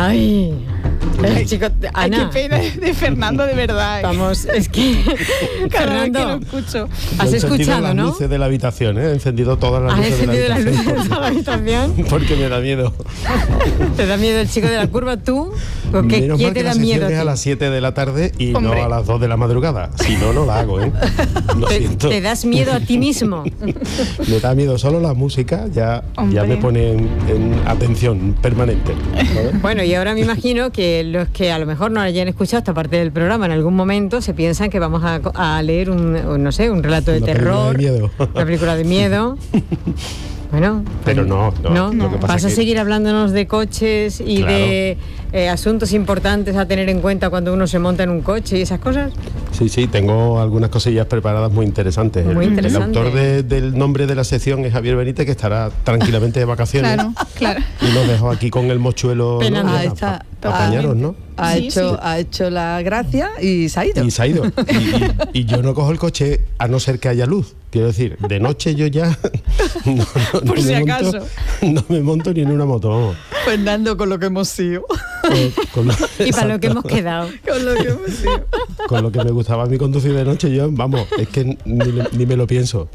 Ay, el chico, Ana. Qué pena de Fernando, de verdad. Vamos, es que Fernando, Fernando, que lo escucho. has Yo he encendido escuchado, las ¿no? luces de la habitación, he encendido todas las ¿Has luces de la encendido las habitación. luces de la habitación? Porque me da miedo. ¿Te da miedo el chico de la curva tú? ¿O qué, Menos ¿quién mal te que da la miedo sesión es a a ti? las 7 de la tarde y Hombre. no a las 2 de la madrugada. Si no, no la hago, ¿eh? Lo siento. Te das miedo a ti mismo. Me da miedo solo la música, ya Hombre. me pone en atención permanente. ¿sabes? Bueno, y ahora me imagino que los que a lo mejor no hayan escuchado esta parte del programa en algún momento se piensan que vamos a leer no sé, un relato de Una película terror, de miedo. una película de miedo. Bueno, Pero no. Lo que pasa vas a es que- seguir hablándonos de coches y Claro. de asuntos importantes a tener en cuenta cuando uno se monta en un coche y esas cosas. Sí, tengo algunas cosillas preparadas muy interesantes. Muy interesante. El autor del nombre de la sección es Javier Benítez, que estará tranquilamente de vacaciones. Claro. Y nos dejó aquí con el mochuelo, ¿no? Penando. Ahí está. Apañaros, ¿no? Sí, sí. Ha hecho la gracia y se ha ido. Y se ha ido. Y yo no cojo el coche a no ser que haya luz. Quiero decir, de noche yo ya Por si acaso. No me monto ni en una moto, vamos. Fernando, con lo que hemos sido. Con lo, Y para lo que exacto. hemos quedado. Con lo que hemos sido. Con lo que me gustaba a mí conducir de noche, yo, vamos, es que ni me lo pienso.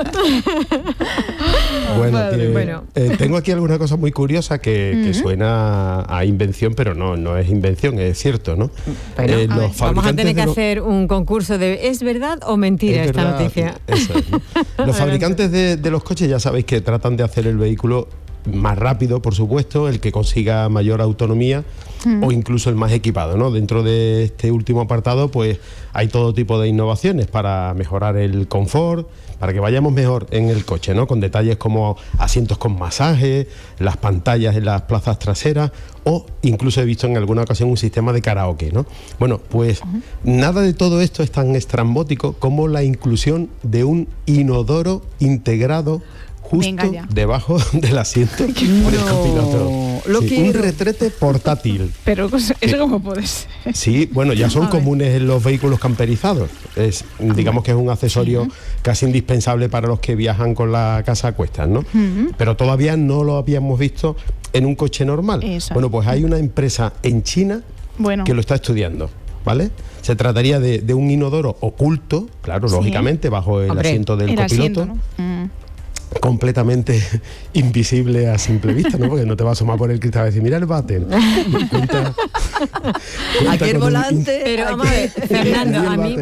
Bueno, Madre, bueno. tengo aquí alguna cosa muy curiosa que suena a invención, pero no es invención, es cierto, ¿no? Bueno, Los vamos a tener fabricantes que de hacer un concurso de ¿es verdad o mentira Es esta verdad, noticia? eso es, ¿no? Los fabricantes de los coches ya sabéis que tratan de hacer el vehículo más rápido, por supuesto, el que consiga mayor autonomía o incluso el más equipado, ¿no? Dentro de este último apartado, pues hay todo tipo de innovaciones para mejorar el confort, para que vayamos mejor en el coche, ¿no? Con detalles como asientos con masaje, las pantallas en las plazas traseras o incluso he visto en alguna ocasión un sistema de karaoke, ¿no? Bueno, pues nada de todo esto es tan estrambótico como la inclusión de un inodoro integrado Venga justo ya. debajo del asiento del copiloto. Lo Sí, quiero. un retrete portátil. Pero eso cómo puede ser. Sí, bueno, ya son A ver. comunes en los vehículos camperizados. Digamos que es un accesorio casi indispensable para los que viajan con la casa a cuestas, ¿no? Pero todavía no lo habíamos visto en un coche normal. Eso. Bueno, pues hay una empresa en China Bueno. que lo está estudiando, ¿vale? Se trataría de un inodoro oculto, claro, Sí. lógicamente, bajo el Hombre, asiento del El copiloto. asiento, ¿no? Completamente invisible a simple vista, ¿no? Porque no te va a asomar por el cristal y decir, mira el váter. Cuenta Aquí el con un volante. Pero vamos a ver, Fernando,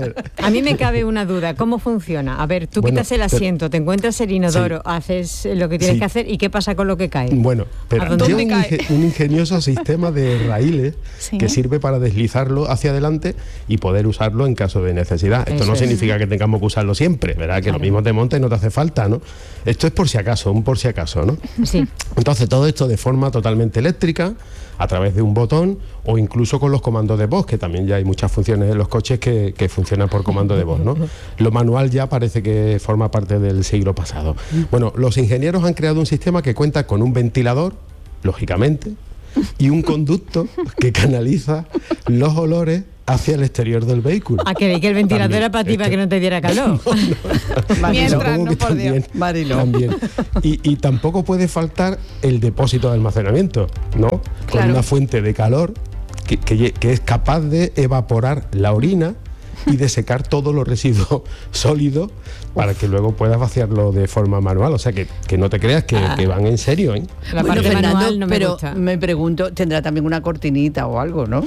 a mí me cabe una duda. ¿Cómo funciona? A ver, tú Bueno, quitas el asiento, te encuentras el inodoro, haces lo que tienes Sí. que hacer y ¿qué pasa con lo que cae? Bueno, pero ¿A dónde lleva cae? un ingenioso sistema de raíles Sí. que sirve para deslizarlo hacia adelante y poder usarlo en caso de necesidad. Esto Eso no es. significa que tengamos que usarlo siempre, ¿verdad? Que lo mismo te monta y no te hace falta, ¿no? Esto es por si acaso, un por si acaso, ¿no? Sí. Entonces todo esto de forma totalmente eléctrica, a través de un botón o incluso con los comandos de voz, que también ya hay muchas funciones en los coches que funcionan por comando de voz, ¿no? Lo manual ya parece que forma parte del siglo pasado. Bueno, los ingenieros han creado un sistema que cuenta con un ventilador, lógicamente, y un conducto que canaliza los olores hacia el exterior del vehículo. A que el ventilador También, era para ti, es para que no te diera calor. Mientras, Supongo no, que por Dios. Marilo. también. Y tampoco puede faltar el depósito de almacenamiento, ¿no? Con Claro. una fuente de calor que es capaz de evaporar la orina y de secar todos los residuos sólidos para que luego puedas vaciarlo de forma manual. O sea, que no te creas que van en serio, ¿eh? La Bueno, parte Fernando, manual no me pero gusta. me pregunto, tendrá también una cortinita o algo, ¿no?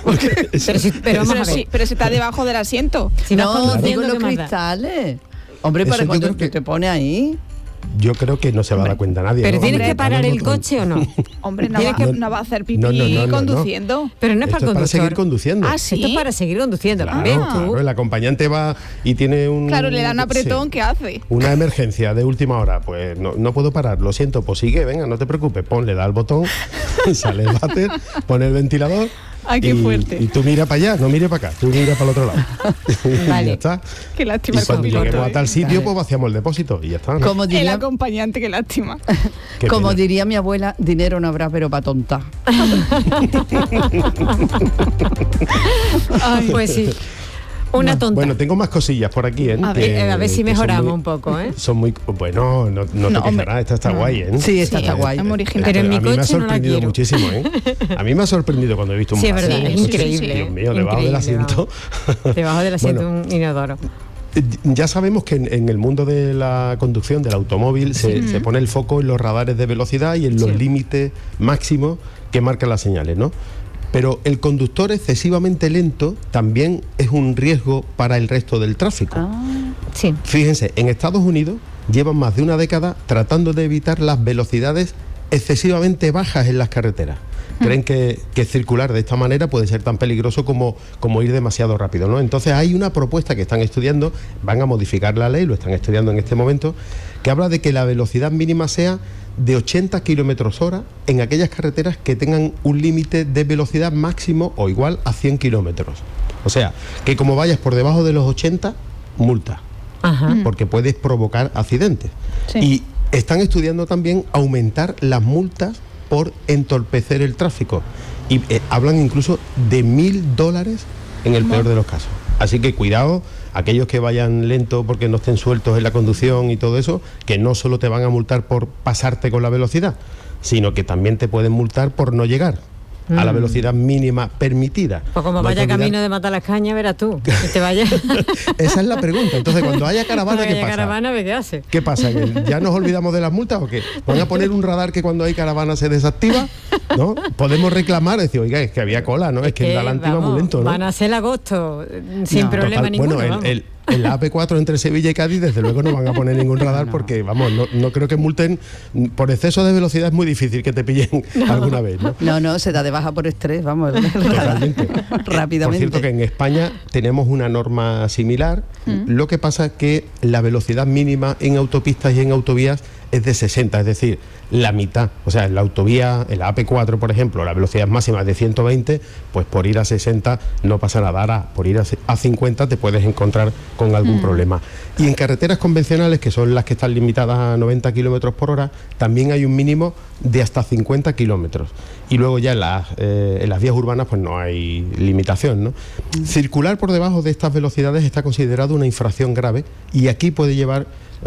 Pero vamos a ver. Pero si está debajo del asiento. Si vas no, conduciendo, digo los ¿qué más da? cristales. Hombre, Eso para yo cuando creo que- te pone ahí. Yo creo que no se va a dar cuenta nadie. Pero ¿no? tienes Hombre, que parar dale el botón. coche o no. Hombre, no Tienes va, que- no va a hacer pipí No. conduciendo. Pero no es Esto para el para seguir conductor. conduciendo. Ah, sí. Esto es para seguir conduciendo. Claro, ¿Ves tú? claro, el acompañante va y tiene un... Claro, le da un apretón, sí, ¿qué hace? una emergencia de última hora, pues no puedo parar, lo siento, pues sigue, venga, no te preocupes, le da el botón, sale el váter, pone el ventilador. Ay, qué fuerte. Y tú mira para allá, no mire para acá, tú mira para el otro lado. Y Vale. ya está. Qué lástima Y el cuando copiloto. lleguemos a ¿eh? tal sitio, pues vaciamos el depósito y ya está, ¿no? Como El diría, acompañante, qué lástima. Qué como pena. diría mi abuela, dinero no habrá, pero para tonta. Pues sí. Una tonta. Bueno, tengo más cosillas por aquí, ¿eh? A ver si que son mejoramos muy- un poco, ¿eh? Son muy... Bueno, no te hombre. quejarás, esta está guay, ¿eh? Sí, esta está guay. Es muy original. Pero en mi a mí me ha coche no la sorprendido quiero. muchísimo, ¿eh? A mí me ha sorprendido cuando he visto un Sí, es vacío. verdad, es Sí, sí, increíble. Dios mío, debajo del Increíble, asiento. vamos. Debajo del asiento Bueno, un inodoro. Ya sabemos que en el mundo de la conducción del automóvil se pone el foco en los radares de velocidad y en los Sí. límites máximos que marcan las señales, ¿no? Pero el conductor excesivamente lento también es un riesgo para el resto del tráfico. Sí. Fíjense, en Estados Unidos llevan más de una década tratando de evitar las velocidades excesivamente bajas en las carreteras. Creen que circular de esta manera puede ser tan peligroso como ir demasiado rápido, ¿no? Entonces hay una propuesta que están estudiando, van a modificar la ley, lo están estudiando en este momento, que habla de que la velocidad mínima sea de 80 kilómetros hora en aquellas carreteras que tengan un límite de velocidad máximo o igual a 100 kilómetros. O sea, que como vayas por debajo de los 80, multa, Ajá. porque puedes provocar accidentes. Sí. Y están estudiando también aumentar las multas por entorpecer el tráfico. Y hablan incluso de $1.000 en el peor de los casos. Así que cuidado, aquellos que vayan lento porque no estén sueltos en la conducción y todo eso, que no solo te van a multar por pasarte con la velocidad, sino que también te pueden multar por no llegar a la velocidad mínima permitida. Pues como No hay vaya que olvidar- camino de matar las cañas, verás tú. Que te vaya. Esa es la pregunta. Entonces, cuando haya caravana, Cuando ¿qué haya pasa? caravana, ¿qué hace? ¿Qué pasa? ¿Ya nos olvidamos de las multas o qué? ¿Van a poner un radar que cuando hay caravana se desactiva? ¿No? Podemos reclamar, decir, oiga, es que había cola, ¿no? Es que el Atlántico va muy lento, ¿no? Van a ser agosto, sin No. problema Total, ninguno. bueno, vamos. en la AP4 entre Sevilla y Cádiz, desde luego no van a poner ningún radar porque, vamos, no creo que multen. Por exceso de velocidad es muy difícil que te pillen alguna vez, ¿no? No, se da de baja por estrés, vamos. Totalmente. Rápidamente. Por cierto, que en España tenemos una norma similar. Lo que pasa es que la velocidad mínima en autopistas y en autovías es de 60, es decir, la mitad. O sea, en la autovía, en la AP4, por ejemplo, la velocidad máxima es de 120, pues por ir a 60 no pasa nada. Ahora, por ir a 50 te puedes encontrar con algún problema. Y en carreteras convencionales, que son las que están limitadas a 90 kilómetros por hora, también hay un mínimo de hasta 50 kilómetros. Y luego ya en las vías urbanas pues no hay limitación, ¿no? Circular por debajo de estas velocidades está considerado una infracción grave y aquí puede llevar,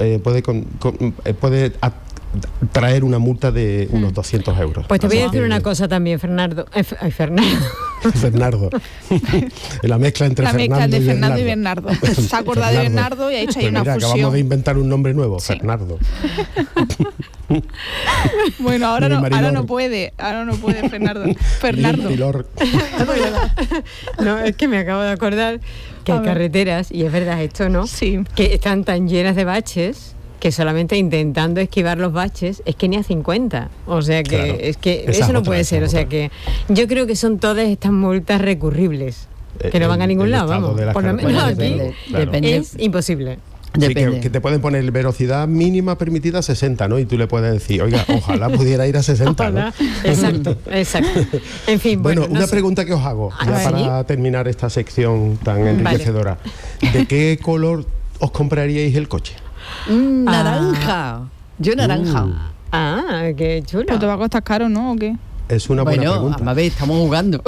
puede traer una multa de unos 200 euros. Pues te voy a Así decir que- una cosa también, Fernando. Ay, Fernando. Fernando. La mezcla entre La mezcla Fernando de y Fernando y Bernardo. Bernardo. Se ha acordado de Bernardo y ha hecho ahí Pues una mira, fusión. acabamos de inventar un nombre nuevo, Sí. Fernando. Bueno, ahora Mini no, Marilor. ahora no puede Fernando. Fernando. Pilor. No, es que me acabo de acordar que A hay ver. carreteras, y es verdad esto, ¿no? Sí. Que están tan llenas de baches que solamente intentando esquivar los baches es que ni a 50. O sea que Claro. es que Esa eso es no otra, puede esa ser. es O sea otra. que yo creo que son todas estas multas recurribles. Que no van a ningún el lado, estado vamos. de las Por lo menos carreteras, aquí depende, claro. depende. es imposible. Sí, Depende. que te pueden poner velocidad mínima permitida 60, ¿no? Y tú le puedes decir, oiga, ojalá pudiera ir a 60, ¿no? Ojalá. Exacto, exacto. En fin, Bueno, bueno, no una sé. pregunta que os hago, A ya ver. para terminar esta sección tan enriquecedora. ¿De qué color os compraríais el coche? Naranja. Yo naranja. Ah, qué chulo. Pues te va a costar caro, ¿no? ¿O qué? Es una buena Bueno, pregunta. a ver, estamos jugando.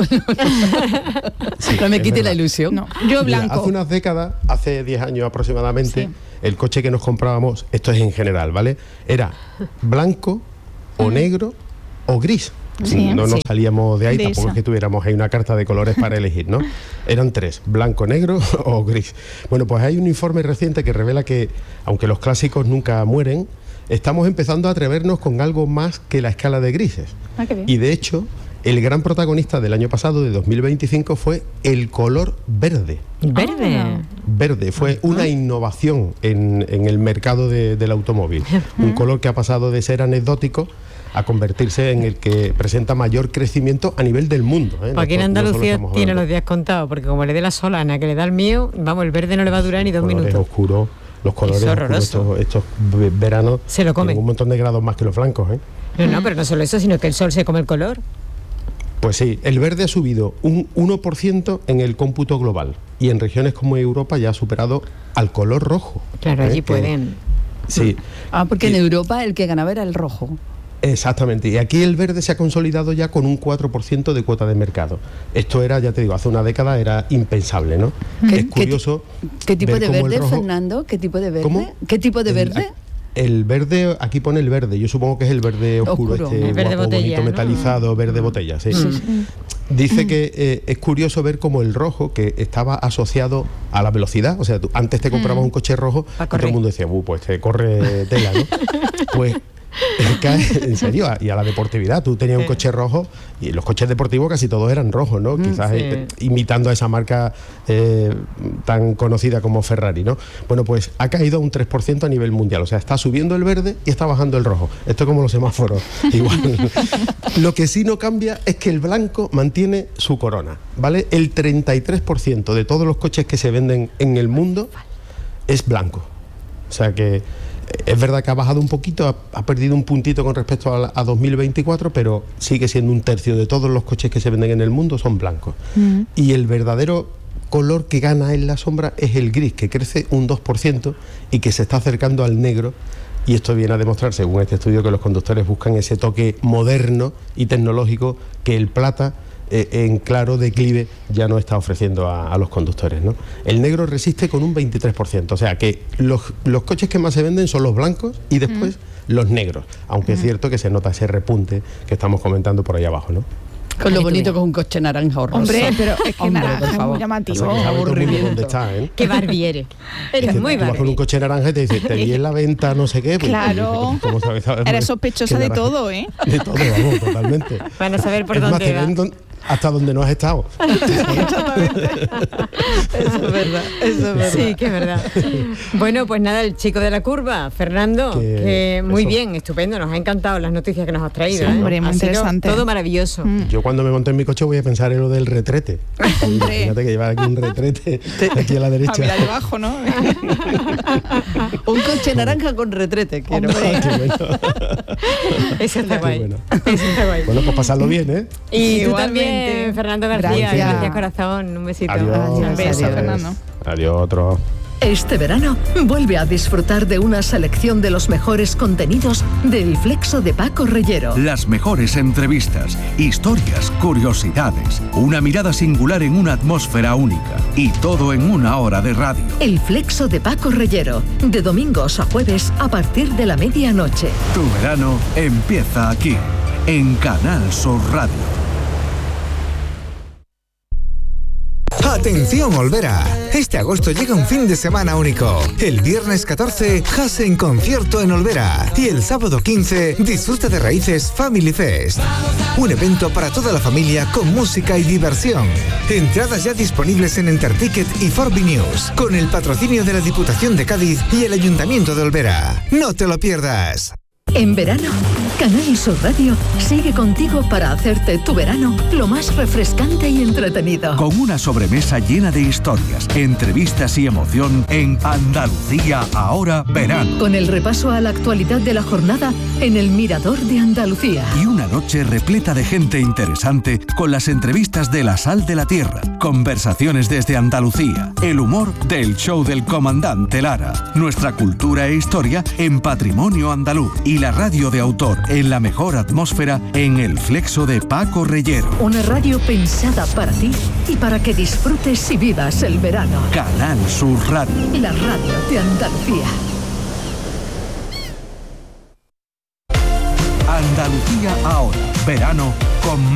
No me es quite la verdad. ilusión. No, yo Mira, blanco. hace unas décadas, hace 10 años aproximadamente, Sí. el coche que nos comprábamos, esto es en general, ¿vale? Era blanco o negro o gris. Sí, No nos sí. salíamos de ahí, De tampoco esa. es que tuviéramos ahí una carta de colores para elegir, ¿no? Eran tres, blanco, negro o gris. Bueno, pues hay un informe reciente que revela que, aunque los clásicos nunca mueren, estamos empezando a atrevernos con algo más que la escala de grises. Ah, qué bien. Y de hecho, el gran protagonista del año pasado, de 2025, fue el color verde. Verde. Ah. Verde fue una innovación en el mercado del automóvil. Un color que ha pasado de ser anecdótico a convertirse en el que presenta mayor crecimiento a nivel del mundo. ¿eh? Aquí en No solo Andalucía estamos tiene hablando los días contados, porque como le dé la solana que le da el mío, vamos, el verde no le va a durar ni 2 colores minutos. oscuros, los colores Es oscuros, horroroso. estos veranos Se lo comen. tienen un montón de grados más que los blancos. ¿eh? No, pero no solo eso, sino que el sol se come el color. Pues sí, el verde ha subido un 1% en el cómputo global y en regiones como Europa ya ha superado al color rojo. Claro, ¿eh? allí Que- pueden. Sí. Ah, porque en Y- Europa el que ganaba era el rojo. Exactamente, y aquí el verde se ha consolidado ya con un 4% de cuota de mercado. Esto era, ya te digo, hace una década era impensable, ¿no? Es curioso. ¿Qué tipo ver de cómo verde, el rojo... Fernando? ¿Qué tipo de verde? ¿Cómo? ¿Qué tipo de verde? El verde, aquí pone el verde, yo supongo que es el verde oscuro, Oscuro. El verde guapo, botella, bonito, ¿no? metalizado, verde botella, sí. Dice que es curioso ver cómo el rojo, que estaba asociado a la velocidad, o sea, tú antes te comprabas un coche rojo y todo el mundo decía, pues te corre tela, ¿no? Pues cae, en serio, y a la deportividad. Tú tenías un coche rojo y los coches deportivos casi todos eran rojos, ¿no? Quizás imitando a esa marca tan conocida como Ferrari, ¿no? Bueno, pues ha caído un 3% a nivel mundial, o sea, está subiendo el verde y está bajando el rojo. Esto es como los semáforos, igual. Lo que sí no cambia es que el blanco mantiene su corona, ¿vale? El 33% de todos los coches que se venden en el mundo es blanco. O sea que es verdad que ha bajado un poquito, ha perdido un puntito con respecto a 2024, pero sigue siendo un tercio de todos los coches que se venden en el mundo son blancos. Y el verdadero color que gana en la sombra es el gris, que crece un 2% y que se está acercando al negro. Y esto viene a demostrar, según este estudio, que los conductores buscan ese toque moderno y tecnológico que el plata, en claro declive, ya no está ofreciendo a los conductores, ¿no? El negro resiste con un 23%, o sea que los coches que más se venden son los blancos y después los negros, aunque es cierto que se nota ese repunte que estamos comentando por ahí abajo, ¿no? Con lo bonito que es un coche naranja o rosa. Hombre, pero es que Hombre, naranja por es favor. muy llamativo. O sea, que sabe todo el mundo aburrimiento. dónde está, ¿eh? Qué barbiere. Eres Que muy tú vas con un barbiere. coche naranja y te dice, te vi en la venta, no sé qué. Pues, Claro. ¿cómo sabes? Eres sospechosa Que de naranja- todo, ¿eh? De todo, vamos, totalmente. Van a saber por Es más, dónde te va. ven hasta donde no has estado. Eso es verdad, eso es verdad. Sí, que es verdad. Bueno, pues nada, el chico de la curva, Fernando, que muy eso. bien, estupendo, nos ha encantado las noticias que nos has traído. Sí, ¿eh? hombre, muy Ha sido interesante. todo maravilloso. Yo cuando me monté en mi coche voy a pensar en lo del retrete. Hombre. Imagínate que lleva aquí un retrete aquí a la A derecha. mirar debajo, ¿no? Un coche naranja con retrete, quiero. Hombre. Qué bueno. Eso está Qué guay. bueno. Eso está guay. Bueno, pues pasarlo bien, ¿eh? Y tú Igualmente. también, Fernando García. Gracias. Gracias, corazón. Un besito. Adiós. Un beso, Adiós. Fernando. Adiós, otro. Este verano vuelve a disfrutar de una selección de los mejores contenidos del Flexo de Paco Reyero. Las mejores entrevistas, historias, curiosidades, una mirada singular en una atmósfera única y todo en una hora de radio. El Flexo de Paco Reyero, de domingos a jueves a partir de la medianoche. Tu verano empieza aquí, en Canal Sur Radio. Atención Olvera, este agosto llega un fin de semana único. El viernes 14, Hasse en concierto en Olvera. Y el sábado 15, disfruta de Raíces Family Fest. Un evento para toda la familia con música y diversión. Entradas ya disponibles en Enterticket y Forbi News, con el patrocinio de la Diputación de Cádiz y el Ayuntamiento de Olvera. No te lo pierdas. En verano, Canal Sur Radio sigue contigo para hacerte tu verano lo más refrescante y entretenido. Con una sobremesa llena de historias, entrevistas y emoción en Andalucía Ahora Verano. Con el repaso a la actualidad de la jornada en el Mirador de Andalucía. Y una noche repleta de gente interesante con las entrevistas de La Sal de la Tierra, conversaciones desde Andalucía, el humor del show del comandante Lara, nuestra cultura e historia en Patrimonio Andaluz y la radio de autor en la mejor atmósfera en el Flexo de Paco Reyero. Una radio pensada para ti y para que disfrutes y vivas el verano. Canal Sur Radio. La radio de Andalucía. Andalucía Ahora Verano con